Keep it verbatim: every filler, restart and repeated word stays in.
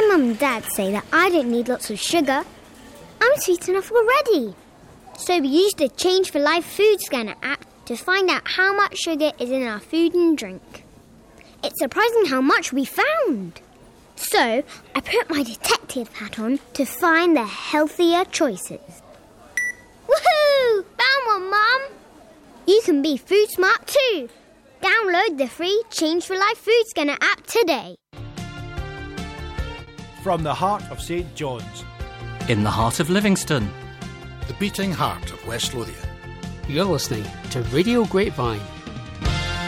mum and dad say that I don't need lots of sugar. I'm sweet enough already. So we used the Change for Life food scanner app to find out how much sugar is in our food and drink. It's surprising how much we found. So I put my detective hat on to find the healthier choices. Woohoo! Found one, Mum! You can be food smart too. Download the free Change for Life food scanner app today. From the heart of Saint John's, in the heart of Livingston, the beating heart of West Lothian. You're listening to Radio Grapevine.